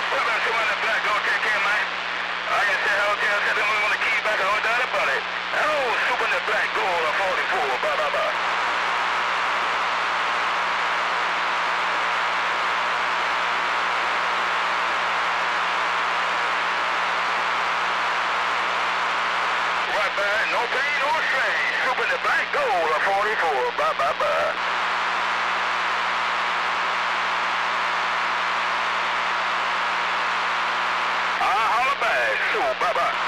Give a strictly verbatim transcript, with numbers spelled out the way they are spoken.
Seven, two in the black, go, take care, man. I can say hotel, seven, we want to keep back, I don't doubt about it. Oh, super in the black, go, forty-four, bye, bye, bye. Right back, no pain, no strain. Super in the black, go, forty-four, bye, bye, bye. I holla back, so bye bye.